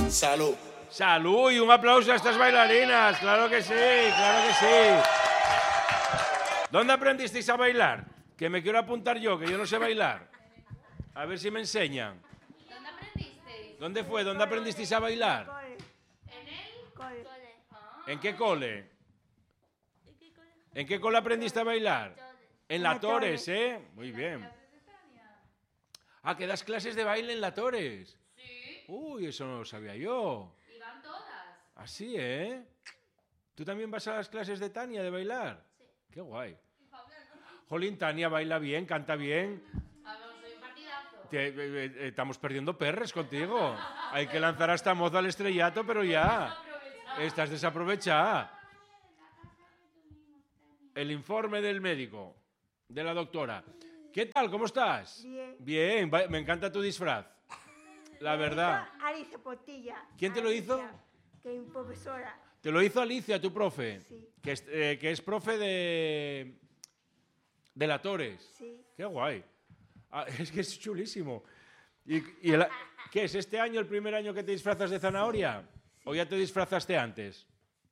Salud. Salud y un aplauso a estas bailarinas, claro que sí, claro que sí. ¿Dónde aprendisteis a bailar? Que me quiero apuntar yo, que yo no sé bailar. A ver si me enseñan. ¿Dónde aprendisteis? ¿Dónde fue? ¿Dónde aprendisteis a bailar? ¿En el Cole. ¿En qué cole? ¿En qué cole aprendiste a bailar? En la Torres, ¿eh? Muy bien. Ah, que das clases de baile en la Torres. Sí. Uy, eso no lo sabía yo. Y van todas. Así, ¿eh? ¿Tú también vas a las clases de Tania de bailar? Sí. Qué guay. Jolín, Tania baila bien, canta bien. Soy un partidazo. Estamos perdiendo perres contigo. Hay que lanzar a esta moza al estrellato, pero ya. Estás desaprovechada. El informe del médico, de la doctora. ¿Qué tal? ¿Cómo estás? Bien. Bien, me encanta tu disfraz. La verdad. Alicia Portilla. ¿Quién te lo hizo? Alicia, que es profesora. Te lo hizo Alicia, tu profe. Sí. Que es profe de la Torres. Sí. Qué guay. Ah, es que es chulísimo. ¿Qué es este año el primer año que te disfrazas de zanahoria? ¿O ya te disfrazaste antes?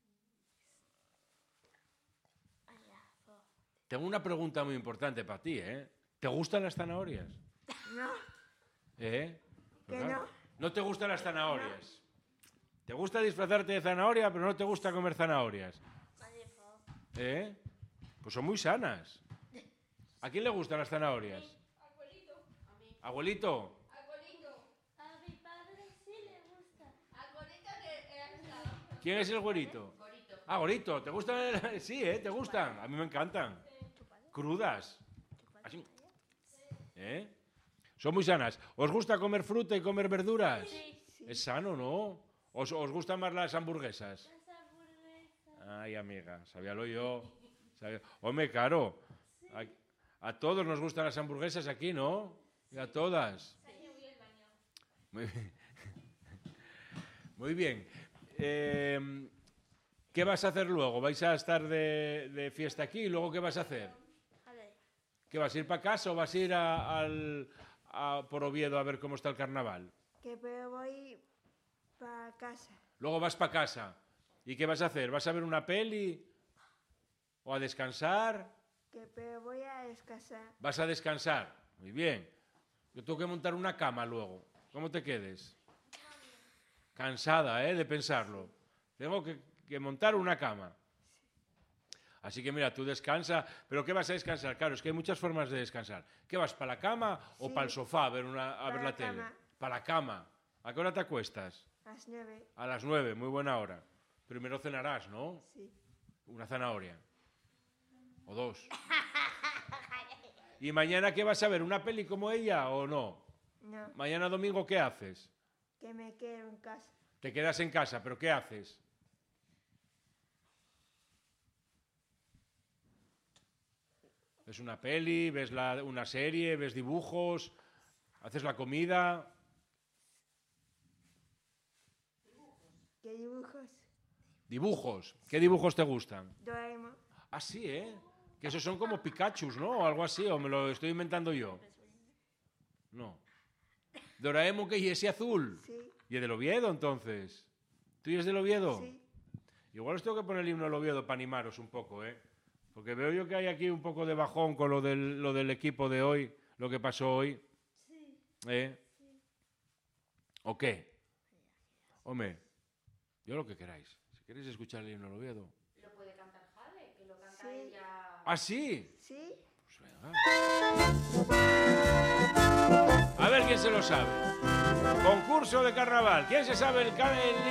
Tengo una pregunta muy importante para ti, ¿eh? ¿Te gustan las zanahorias? No, ¿Eh? que ¿Verdad? no. ¿No te gustan las zanahorias? ¿Te gusta disfrazarte de zanahoria, pero no te gusta comer zanahorias? ¿Eh? Pues son muy sanas. ¿A quién le gustan las zanahorias? ¿Abuelito? A mi padre sí le gusta. ¿Quién es el güerito? Ah, Gorito. ¿Te gustan? Sí, ¿eh? ¿Te gustan? A mí me encantan. Crudas. Así. ¿Eh? Son muy sanas. ¿Os gusta comer fruta y comer verduras? Sí. Es sano, ¿no? ¿Os gustan más las hamburguesas? Las hamburguesas. Ay, amiga, sabíalo yo. Hombre, claro. A todos nos gustan las hamburguesas aquí, ¿no? Y a todas. Muy bien. Muy bien. ¿Qué vas a hacer luego? ¿Vais a estar de fiesta aquí y luego qué vas a hacer? A ver. ¿Qué vas a ir para casa o vas a ir por Oviedo a ver cómo está el carnaval? Que pero voy para casa. Luego vas para casa. ¿Y qué vas a hacer? ¿Vas a ver una peli? ¿O a descansar? Que pero voy a descansar. ¿Vas a descansar? Muy bien. Yo tengo que montar una cama luego. ¿Cómo te quedes? Cansada, ¿eh? De pensarlo. Tengo que montar una cama. Así que mira, tú descansa. ¿Pero qué vas a descansar? Claro, es que hay muchas formas de descansar. ¿Qué vas, para la cama o Sí. para el sofá a ver la tele? cama. Para la cama. ¿A qué hora te acuestas? A las 9. A las 9, muy buena hora. Primero cenarás, ¿no? Sí. Una zanahoria. O dos. ¿Y mañana qué vas a ver? ¿Una peli como ella o no? No, Mañana domingo, ¿qué haces? que me quedo en casa. Te quedas en casa, pero ¿qué haces? ¿Ves una peli? ¿Ves una serie? ¿Ves dibujos? ¿Haces la comida? ¿Qué dibujos? ¿Dibujos? ¿Qué dibujos te gustan? Doraemon. Ah, sí, ¿eh? Que esos son como Pikachus, ¿no? O algo así, o me lo estoy inventando yo. No. Doraemon, que y ese azul. Sí. ¿Y es del Oviedo, entonces? ¿Tú eres del Oviedo? Sí. Igual os tengo que poner el himno del Oviedo para animaros un poco, ¿eh? Porque veo yo que hay aquí un poco de bajón con lo del equipo de hoy, lo que pasó hoy. Sí. ¿Eh? ¿O qué? Hombre, yo lo que queráis. Si queréis escuchar el himno del Oviedo. Lo puede cantar Jade, que lo canta Sí. ella. ¿Ah, sí? Sí. Pues venga. A ver quién se lo sabe. Concurso de carnaval. ¿Quién se sabe el